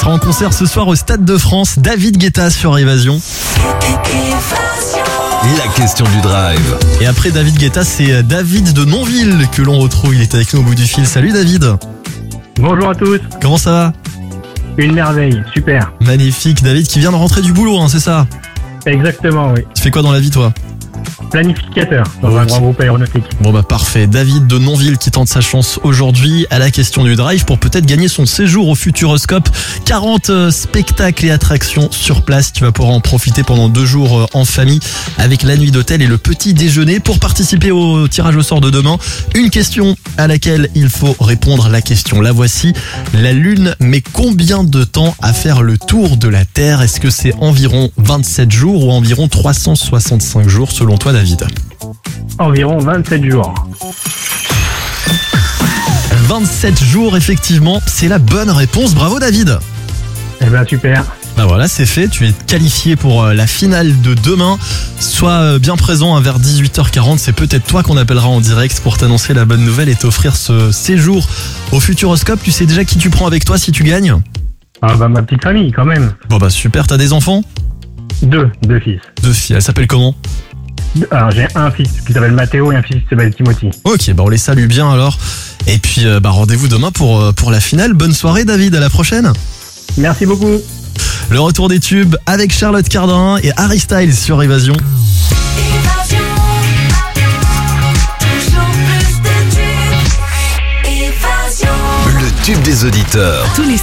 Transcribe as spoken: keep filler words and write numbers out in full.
sera en concert ce soir au Stade de France. David Guetta sur Évasion. La question du drive. Et après David Guetta, c'est David de Nonville que l'on retrouve. Il est avec nous au bout du fil. Salut David. Bonjour à tous. Comment ça va? Une merveille, super. Magnifique. David qui vient de rentrer du boulot, hein, c'est ça? Exactement, oui. Tu fais quoi dans la vie toi? Planificateur dans Ok. un grand groupe aéronautique. Bon bah parfait, David de Nonville qui tente sa chance aujourd'hui à la question du drive pour peut-être gagner son séjour au Futuroscope. quarante spectacles et attractions sur place, tu vas pouvoir en profiter pendant deux jours en famille avec la nuit d'hôtel et le petit déjeuner. Pour participer au tirage au sort de demain, une question à laquelle il faut répondre, la question la voici. La Lune met combien de temps à faire le tour de la Terre? Est-ce que c'est environ vingt-sept jours ou environ trois cent soixante-cinq jours selon toi David? Environ vingt-sept jours. vingt-sept jours, effectivement, c'est la bonne réponse. Bravo David. Eh ben super. Bah voilà, c'est fait, tu es qualifié pour la finale de demain. Sois bien présent vers dix-huit heures quarante, c'est peut-être toi qu'on appellera en direct pour t'annoncer la bonne nouvelle et t'offrir ce séjour au Futuroscope. Tu sais déjà qui tu prends avec toi si tu gagnes? Ah bah ma petite famille quand même. Bon bah super, t'as des enfants? Deux, deux fils. Deux filles, elles s'appellent comment? Alors j'ai un fils qui s'appelle Mathéo et un fils qui s'appelle Timothy. Ok, bah on les salue bien alors. Et puis bah rendez-vous demain pour, pour la finale. Bonne soirée David, à la prochaine. Merci beaucoup. Le retour des tubes avec Charlotte Cardin et Harry Styles sur Évasion. Le tube des auditeurs. Tous les